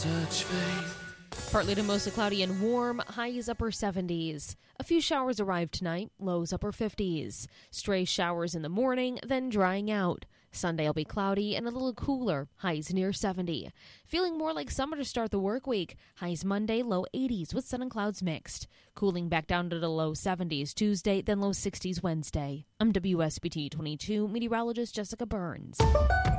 touch faith. Partly to mostly cloudy and warm, highs upper 70s. A few showers arrive tonight, lows upper 50s. Stray showers in the morning, then drying out. Sunday will be cloudy and a little cooler, highs near 70. Feeling more like summer to start the work week. Highs Monday, low 80s with sun and clouds mixed. Cooling back down to the low 70s Tuesday, then low 60s Wednesday. I'm WSBT 22 meteorologist Jessica Burns.